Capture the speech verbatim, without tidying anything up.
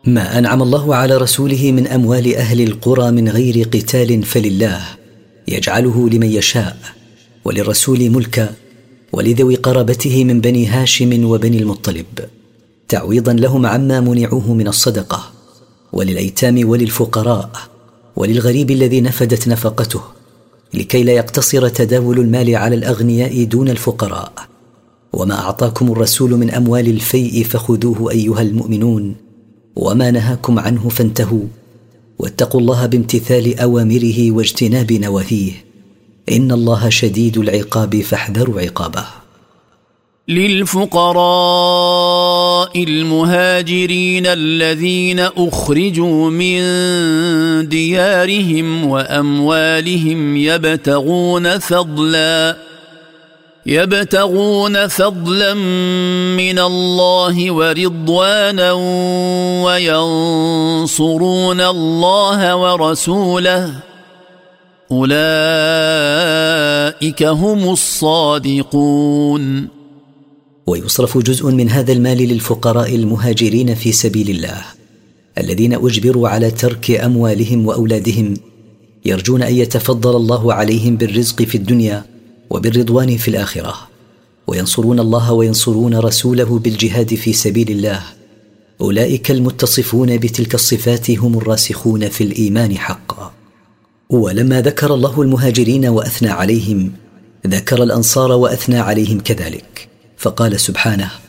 ما أنعم الله على رسوله من أموال أهل القرى من غير قتال فلله يجعله لمن يشاء، وللرسول ملكا، ولذوي قرابته من بني هاشم وبني المطلب، تعويضا لهم عما منعوه من الصدقة، وللأيتام وللفقراء، وللغريب الذي نفدت نفقته، لكي لا يقتصر تداول المال على الأغنياء دون الفقراء. وما أعطاكم الرسول من أموال الفيء فخذوه أيها المؤمنون، وما نهاكم عنه فانتهوا، واتقوا الله بامتثال أوامره واجتناب نواهيه، إن الله شديد العقاب فاحذروا عقابه. للفقراء المهاجرين الذين أخرجوا من ديارهم وأموالهم يبتغون فضلا يبتغون فضلا من الله ورضوانا وينصرون الله ورسوله، أولئك هم الصادقون. ويصرف جزء من هذا المال للفقراء المهاجرين في سبيل الله الذين أجبروا على ترك أموالهم وأولادهم، يرجون أن يتفضل الله عليهم بالرزق في الدنيا وبالرضوان في الآخرة، وينصرون الله وينصرون رسوله بالجهاد في سبيل الله. أولئك المتصفون بتلك الصفات هم الراسخون في الإيمان حقا. ولما ذكر الله المهاجرين وأثنى عليهم، ذكر الأنصار وأثنى عليهم كذلك، فقال سبحانه: